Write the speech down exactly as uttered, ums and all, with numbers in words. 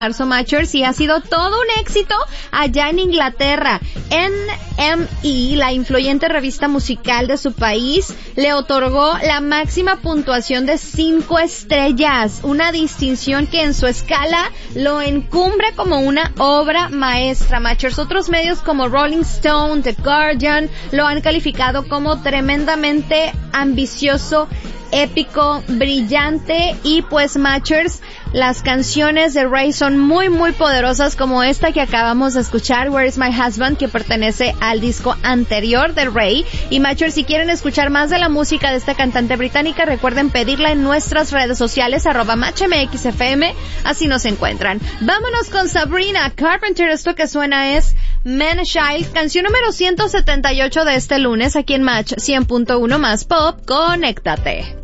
marzo, Matchers, y ha sido todo un éxito allá en Inglaterra. N M E, la influyente revista musical de su país, le otorgó la máxima puntuación de cinco estrellas, una distinción que en su escala lo encumbre como una obra maestra, Matchers. Otros medios como Rolling Stone, The Guardian, lo han calificado como tremendamente ambicioso, épico, brillante, y pues, Matchers, las canciones de Ray son muy muy poderosas, como esta que acabamos de escuchar, Where is My Husband, que pertenece al disco anterior de Ray. Y Matchers, si quieren escuchar más de la música de esta cantante británica, recuerden pedirla en nuestras redes sociales, arroba matchmxfm, así nos encuentran. Vámonos con Sabrina Carpenter. Esto que suena es Man Child, canción número ciento setenta y ocho de este lunes, aquí en Match cien punto uno más Pop. Conéctate.